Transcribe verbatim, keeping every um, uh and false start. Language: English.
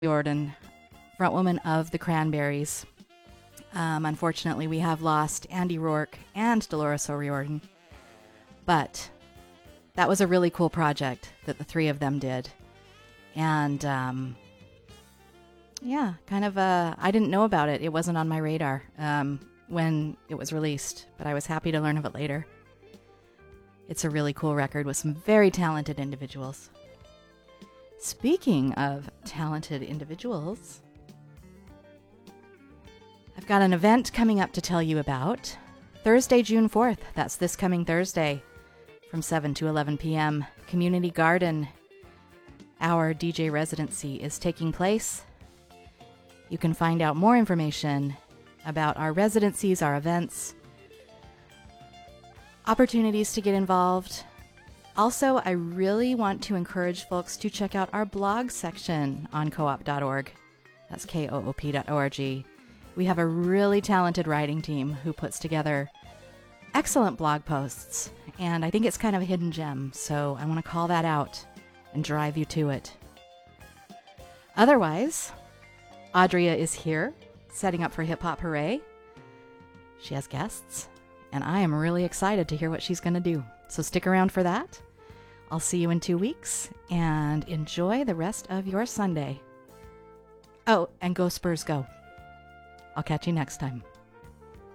O'Riordan, frontwoman of the Cranberries. Um, unfortunately, we have lost Andy Rourke and Dolores O'Riordan, but that was a really cool project that the three of them did. And um, yeah, kind of, uh, I didn't know about it. It wasn't on my radar um, when it was released, but I was happy to learn of it later. It's a really cool record with some very talented individuals. Speaking of talented individuals, I've got an event coming up to tell you about. Thursday, June fourth. That's this coming Thursday from seven to eleven p.m. Community Garden. Our D J residency is taking place. You can find out more information about our residencies, our events, opportunities to get involved. Also, I really want to encourage folks to check out our blog section on co op dot org. That's K O O P dot org. We have a really talented writing team who puts together excellent blog posts, and I think it's kind of a hidden gem, so I want to call that out and drive you to it. Otherwise, Audria is here, setting up for Hip Hop Hooray. She has guests, and I am really excited to hear what she's going to do. So stick around for that. I'll see you in two weeks, and enjoy the rest of your Sunday. Oh, and go Spurs go. I'll catch you next time.